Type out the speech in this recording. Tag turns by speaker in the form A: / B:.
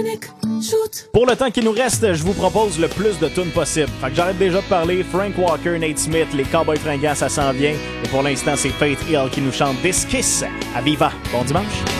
A: Pour le temps qui nous reste, je vous propose le plus de tunes possible. Fait que j'arrête déjà de parler. Frank Walker, Nate Smith, les Cowboys fringants, ça s'en vient. Et pour l'instant, c'est Faith Hill qui nous chante This Kiss. À Viva. Bon dimanche.